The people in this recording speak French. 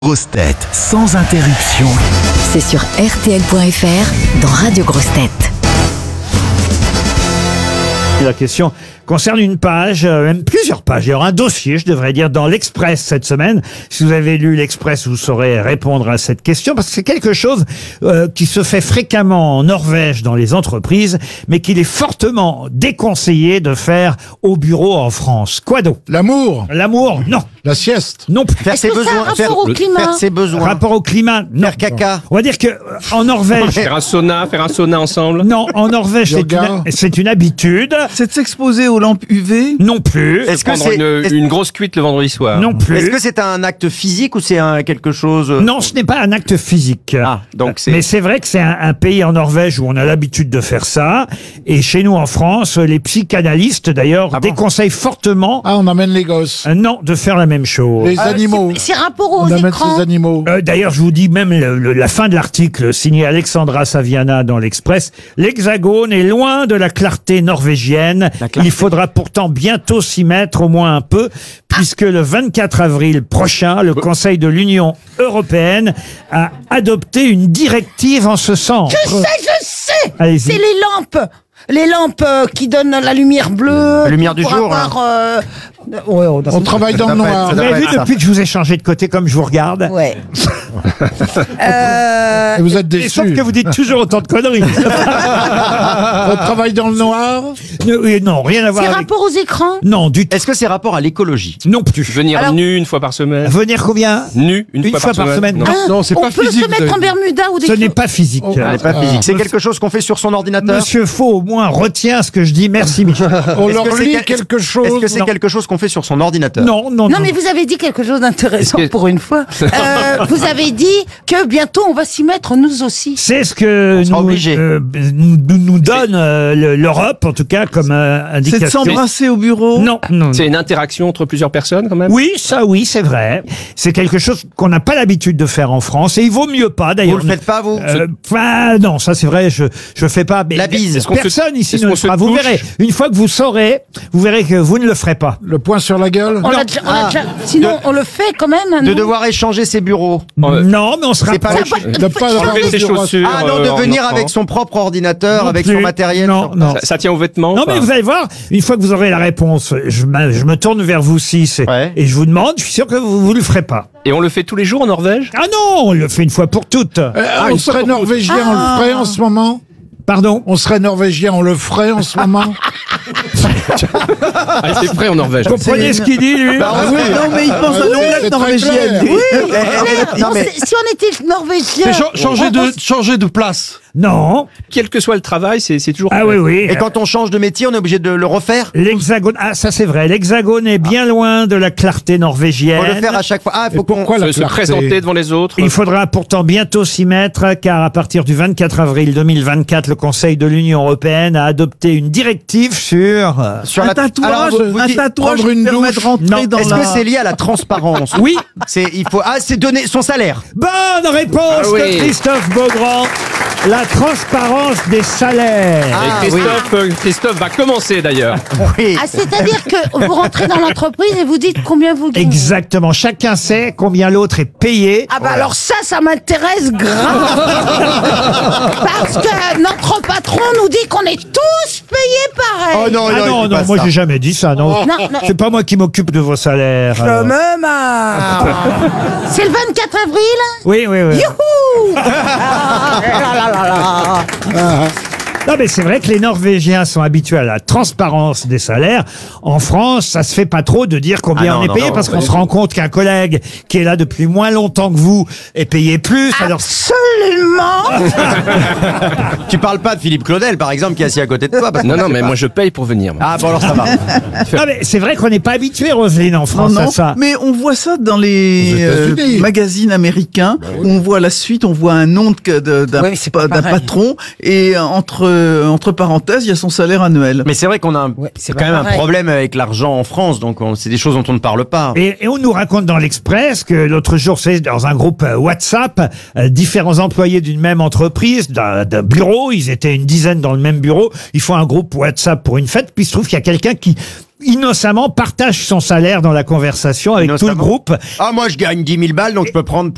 Grosses têtes sans interruption. C'est sur RTL.fr dans Radio Grosses Têtes. La question concerne une page, même plusieurs pages, il y aura un dossier, je devrais dire, dans l'Express cette semaine. Si vous avez lu l'Express, vous saurez répondre à cette question, parce que c'est quelque chose qui se fait fréquemment en Norvège dans les entreprises, mais qu'il est fortement déconseillé de faire au bureau en France. Quoi donc? L'amour, L'amour? Non. la sieste, Non plus. Faire ses que ça a besoins, rapport faire, au climat faire ses besoins, Rapport au climat? Non. faire caca. On va dire que en Norvège, Faire un sauna ensemble. non, en Norvège, Yoga. c'est une habitude. C'est de s'exposer aux lampes UV. Non plus. Est-ce que Prendre c'est une grosse cuite le vendredi soir. Non plus. est-ce que c'est un acte physique ou c'est quelque chose Non, ce n'est pas un acte physique. Ah, donc c'est Mais c'est vrai que c'est un pays en Norvège où on a l'habitude de faire ça. Et chez nous en France, les psychanalystes d'ailleurs Ah bon déconseillent fortement on amène les gosses, non de faire la même chose. les animaux, C'est rapport aux on amène écrans. ces animaux. D'ailleurs, je vous dis même la fin de l'article signé Alexandra Saviana dans l'Express. L'Hexagone est loin de la clarté norvégienne. Il faudra pourtant bientôt s'y mettre au moins un peu, puisque le 24 avril prochain, le Conseil de l'Union européenne a adopté une directive en ce sens. Je sais. Allez-y. C'est les lampes. Les lampes qui donnent la lumière bleue. La lumière du pour jour, avoir, ouais, On travaille dans le noir. Vous avez vu depuis que je vous ai changé de côté comme je vous regarde? Ouais. Et vous êtes Et sauf déçus. que vous dites toujours autant de conneries. On travaille dans le noir. Non, rien à voir C'est avec... rapport aux écrans. Non, du tout. Est-ce que c'est rapport à l'écologie? Non plus. Venir Alors- nu une fois par semaine. Venir combien? Nu une fois par semaine. Non. Non, c'est On pas peut physique. se mettre en Bermuda ou des Ce choses. n'est pas physique. Oh. C'est pas physique. C'est quelque chose qu'on fait sur son ordinateur? Monsieur Faux, au moins, retient ce que je dis. Merci, Michel. On Est-ce leur que c'est lit quel- quelque chose. Est-ce que c'est Non. quelque chose qu'on fait sur son ordinateur? Non, non, Non, mais vous avez dit quelque chose d'intéressant Est-ce que- pour une fois. Vous avez dit que bientôt on va s'y mettre nous aussi. c'est ce que sera nous, obligé. nous donne l'Europe, en tout cas, comme C'est indication. de s'embrasser au bureau. Non, non. C'est une interaction entre plusieurs personnes quand même. Oui, ça, oui, c'est vrai. C'est quelque chose qu'on n'a pas l'habitude de faire en France, et il vaut mieux pas, Vous d'ailleurs. le faites pas, vous? Enfin, non, ça c'est vrai, je fais pas. Mais La bise. Est-ce qu'on se- personne ici est-ce ne qu'on le se fera. Vous touche verrez. Une fois que vous saurez, vous verrez que vous ne le ferez pas. Le poing sur la gueule. On l'a déjà- Sinon, on le fait quand même. De non devoir échanger ses bureaux. Non, mais on se C'est pas rapproche. De pas Enlever ses chaussures. Ah non, de en venir entrant. avec son propre ordinateur, Non avec plus. son matériel. Non, non. Ça tient aux vêtements. Non, quoi. mais vous allez voir, une fois que vous aurez la réponse, je me tourne vers vous six Ouais. et je vous demande, je suis sûr que vous le ferez pas. Et on le fait tous les jours en Norvège. Ah non, on le fait une fois pour toutes. On serait norvégien, on le ferait en ce moment. Pardon? On serait norvégien, on le ferait en ce moment. Ah, c'est prêt en Norvège. Vous comprenez ce qu'il dit, lui? Oui, non, mais il pense à oui, l'omelette c'est très norvégienne. clair. Non, mais Si on était norvégien. Changer de place. Non. Quel que soit le travail, c'est toujours. Ah oui, oui. et quand on change de métier, on est obligé de le refaire? L'Hexagone, ah ça c'est vrai, l'Hexagone est bien loin de la clarté norvégienne. Faut le faire à chaque fois. Ah, faut qu'on. Pourquoi la Se clarté présenter devant les autres. Il faudra pourtant bientôt s'y mettre, car à partir du 24 avril 2024, le Conseil de l'Union européenne a adopté une directive sur... Sur Un la... tatouage, Alors, vous un dites- tatouage prendre une qui permet de douche. rentrer Non. dans Est-ce la... que c'est lié à la transparence? Oui. C'est donner son salaire. Bonne réponse Ah oui. de Christophe Beaugrand. La transparence des salaires. Ah, Et Christophe va commencer d'ailleurs. Oui. Ah, c'est-à-dire que vous rentrez dans l'entreprise et vous dites combien vous gagnez. Exactement. Chacun sait combien l'autre est payé. Ah bah alors ça m'intéresse grave. Parce que notre patron nous dit qu'on est tous payés pareil. Oh non, Ah non, non, il dit non, pas moi ça. j'ai jamais dit ça, non. Non, non. C'est pas moi qui m'occupe de vos salaires. Je alors. me marre. C'est le 24 avril. Oui, oui, oui. Youhou. Ah là là là là. Non, mais c'est vrai que les Norvégiens sont habitués à la transparence des salaires. En France, ça se fait pas trop de dire combien Ah non, on est non, payé non, parce pas qu'on du se rend compte qu'un collègue qui est là depuis moins longtemps que vous est payé plus. Alors, Absolument. Tu parles pas de Philippe Claudel, par exemple, qui est assis à côté de toi. parce que Non, non, je sais mais pas. moi je paye pour venir. moi. Ah bon, alors ça va. non, mais c'est vrai qu'on n'est pas habitué, Roselyne, en Non, France, à non, ça. mais on voit ça dans les Aux États-Unis. magazines américains. Où on voit la suite, on voit un nom d'un Oui, c'est pas d'un pareil. patron et entre parenthèses, il y a son salaire annuel. Mais c'est vrai qu'on a c'est quand pas même un pareil. problème avec l'argent en France, donc c'est des choses dont on ne parle pas. Et on nous raconte dans l'Express que l'autre jour, c'est dans un groupe WhatsApp, différents employés d'une même entreprise, d'un bureau, ils étaient une dizaine dans le même bureau, ils font un groupe WhatsApp pour une fête, puis il se trouve qu'il y a quelqu'un qui innocemment partage son salaire dans la conversation avec tout le Innocemment. groupe. Ah, moi je gagne 10 000 balles, donc je peux prendre